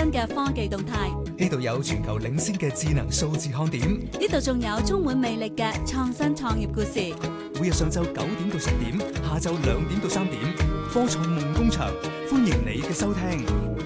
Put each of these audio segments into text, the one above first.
新嘅科技動態。 呢度有全球領先嘅智能數字看點， 呢度仲有充滿魅力嘅創新創業故事。 每日上晝9點到10點，下晝2點到3點，科創夢工場，歡迎你嘅收聽。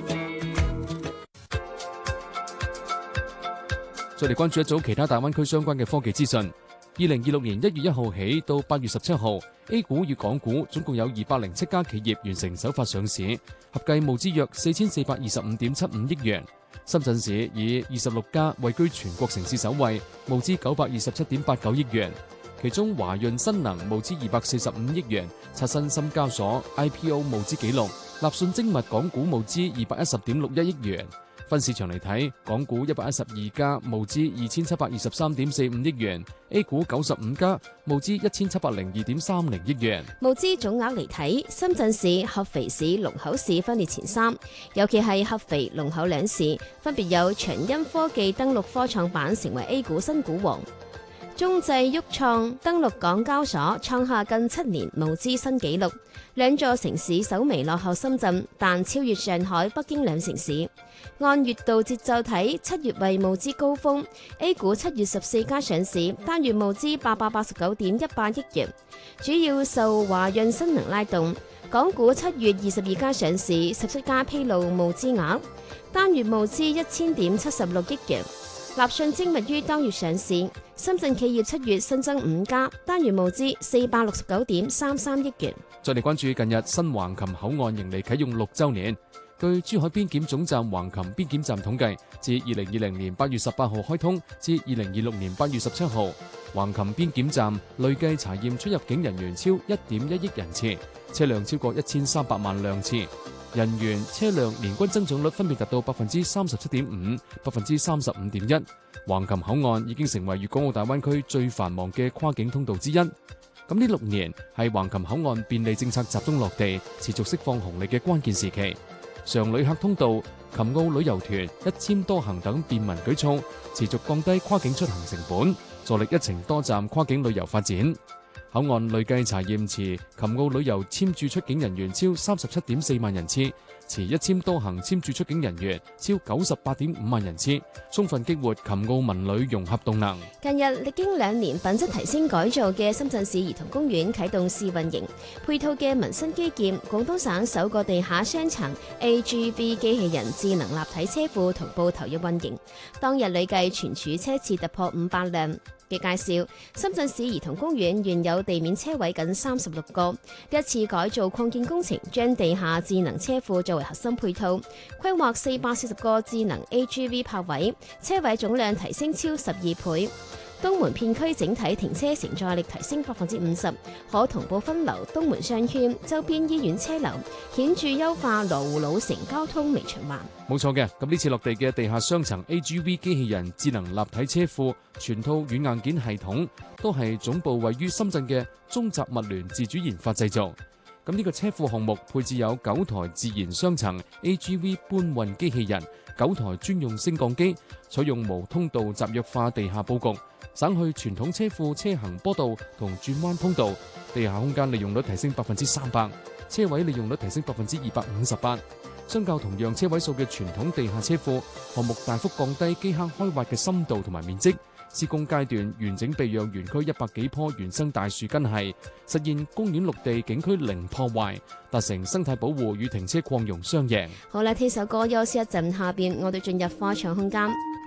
再嚟關注一組其他大灣區相關嘅科技資訊。2026年1月1號起到8月17號，A 股與港股總共有207家企業完成首發上市，合計募資約4425.75億元。深圳市以26家位居全國城市首位，募資927.89億元。其中華潤新能募資245億元，刷新深交所 IPO 募資紀錄。立訊精密港股募資210.61億元。分市場嚟睇，港股112家募資2723.45億元 ，A 股95家募資1702.30億元。 募資總額嚟睇，深圳市、合肥市、龍口市分列前3，尤其係合肥、龍口兩市，分別有長鑫科技登陸科創板成為 A 股新股王。中製旭創登陸港交所，創下近7年募資新紀錄。兩座城市稍微落後深圳，但超越上海、北京兩城市。按月度節奏睇，7月為募資高峰 ，A 股7月14家上市，單月募資889.18億元，主要受華潤新能拉動。港股7月22家上市，17家披露募資額，單月募資1000.76億元。立訊精密於當月上市，深圳企業7月新增5家，單月募資469.33億元。 再嚟關注近日新橫琴口岸迎嚟啟用6週年。據珠海邊檢總站橫琴邊檢站統計，自2020年8月18號開通至2026年8月17號，橫琴邊檢站累計查驗出入境人員超1.1億人次，車輛超過1300萬輛次，人員車輛年均增長率分別達到37.5%、35.1%。橫琴口岸已經成為粵港澳大灣區最繁忙嘅跨境通道之一。咁呢6年係橫琴口岸便利政策集中落地、持續釋放紅利嘅關鍵時期。常旅客通道、琴澳旅遊團、一簽多行等便民舉措，持續降低跨境出行成本，助力一程多站跨境旅遊發展。口岸累計查驗持琴澳旅遊簽注出境人員超37.4萬人次，持一簽多行簽注出境人員超98.5萬人次，充分激活琴澳文旅融合動能。 近日歷經2年品質提升改造嘅深圳市兒童公園啟動試運營，配套嘅民生基建，廣東省首個地下雙層 AGV 機器人智能立體車庫同步投入運營，當日累計存儲車次突破500輛。嘅介紹，深圳市兒童公園原有地面車位僅36個，一次改造擴建工程將地下智能車庫作為核心配套，規劃440個智能 AGV 泊位，車位總量提升超12倍。東門片區整體停車承載力提升50%，可同步分流東門商圈、周邊醫院車流，顯著優化羅湖老城交通微循環。 冇錯嘅，咁呢次落地嘅地下雙層 AGV 機器人智能立體車庫，全套軟硬件系統都係總部位於深圳嘅中集物聯自主研發製造。咁呢個車庫項目配置有9台自研雙層 AGV 搬運機器人、9台專用升降機，採用無通道集約化地下佈局，省去傳統車庫車行坡道同轉彎通道，地下空間利用率提升300%，車位利用率提升258%。相較同樣車位數嘅傳統地下車庫，項目大幅降低基坑開挖嘅深度同埋面積。施工階段完整避讓園區100幾棵原生大樹根系，實現公園綠地景區零破壞，達成生態保護與停車擴容雙贏。 好啦，聽首歌休息一陣，下邊我哋進入科創空間。